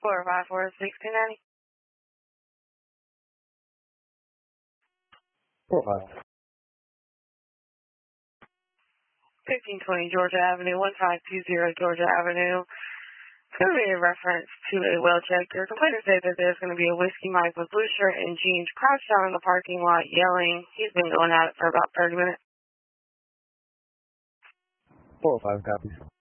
454-629. 45. 1520 Georgia Avenue, 1520 Georgia Avenue. It's going to be a reference to a well check. Your complainant said that there's going to be a Whiskey Mike with blue shirt and jeans crouched down in the parking lot yelling. He's been going at it for about 30 minutes. 405 copies.